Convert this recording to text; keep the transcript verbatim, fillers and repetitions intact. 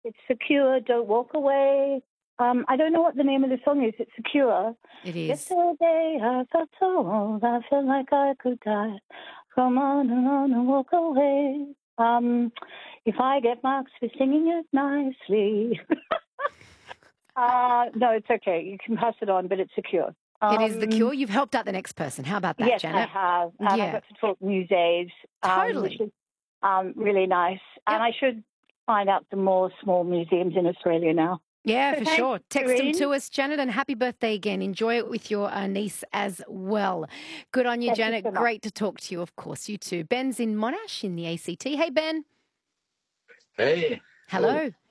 It's secure. Don't walk away. Um, I don't know what the name of the song is. It's secure. It is. Yesterday I felt so old. I felt like I could die. Come on and on and walk away. Um, if I get marks for singing it nicely. uh, no, it's okay. You can pass it on, but it's secure. It is The Cure. Um, You've helped out the next person. How about that, yes, Janet? I have. And I Yeah. got to talk museums, um, Totally. which is um, really nice. And Yep. I should find out some more small museums in Australia now. Yeah, So for thanks, sure. Text them Doreen. to us, Janet, and happy birthday again. Enjoy it with your uh, niece as well. Good on you, Thank you Janet. so much. Great to talk to you, of course. You too. Ben's in Monash in the A C T. Hey, Ben. Hey. Hello.